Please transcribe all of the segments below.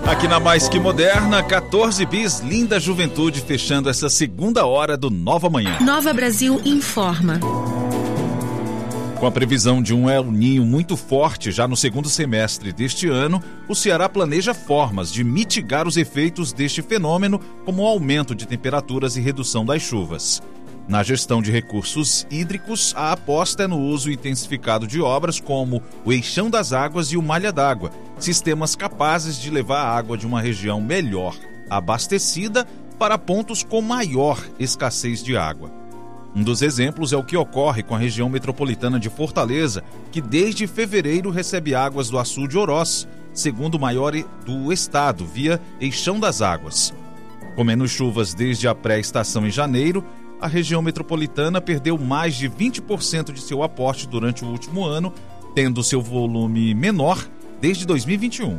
Aqui na Mais Que Moderna, 14 bis, linda juventude, fechando essa segunda hora do Nova Manhã. Nova Brasil informa. Com a previsão de um El Niño muito forte já no segundo semestre deste ano, o Ceará planeja formas de mitigar os efeitos deste fenômeno, como o aumento de temperaturas e redução das chuvas. Na gestão de recursos hídricos, a aposta é no uso intensificado de obras como o Eixão das Águas e o Malha d'Água, sistemas capazes de levar a água de uma região melhor abastecida para pontos com maior escassez de água. Um dos exemplos é o que ocorre com a região metropolitana de Fortaleza, que desde fevereiro recebe águas do açude Oroz, segundo maior do estado, via Eixão das Águas. Com menos chuvas desde a pré-estação em janeiro, a região metropolitana perdeu mais de 20% de seu aporte durante o último ano, tendo seu volume menor desde 2021.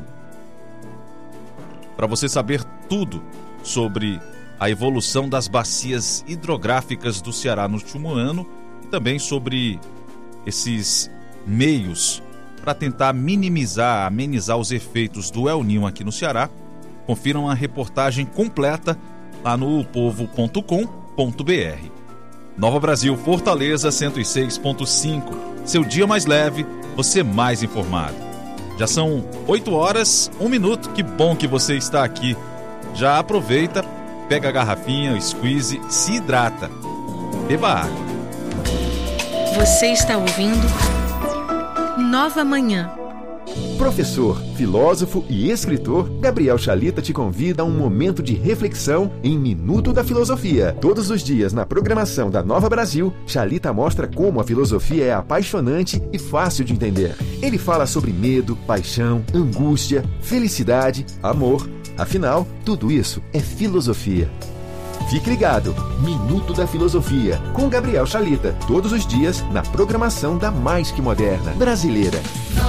Para você saber tudo sobre a evolução das bacias hidrográficas do Ceará no último ano e também sobre esses meios para tentar amenizar os efeitos do El Niño aqui no Ceará, confiram a reportagem completa lá no povo.com.br. Nova Brasil, Fortaleza 106.5. Seu dia mais leve, você mais informado. Já são 8 horas, 1 minuto. Que bom que você está aqui. Já aproveita, pega a garrafinha, o squeeze, se hidrata. Beba água. Você está ouvindo Nova Manhã. Professor, filósofo e escritor Gabriel Chalita te convida a um momento de reflexão em Minuto da Filosofia. Todos os dias na programação da Nova Brasil, Chalita mostra como a filosofia é apaixonante e fácil de entender. Ele fala sobre medo, paixão, angústia, felicidade, amor. Afinal, tudo isso é filosofia. Fique ligado, Minuto da Filosofia, com Gabriel Chalita, todos os dias na programação da Mais Que Moderna brasileira.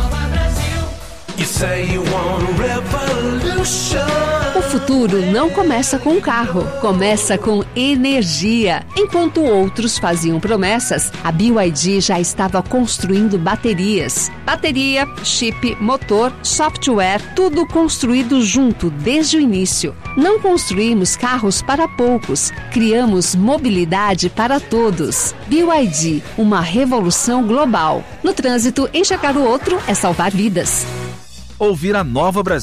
O futuro não começa com um carro, começa com energia. Enquanto outros faziam promessas, a BYD já estava construindo baterias. Bateria, chip, motor, software, tudo construído junto desde o início. Não construímos carros para poucos, criamos mobilidade para todos. BYD, uma revolução global. No trânsito, enxergar o outro é salvar vidas. Ouvir a Nova Brasil.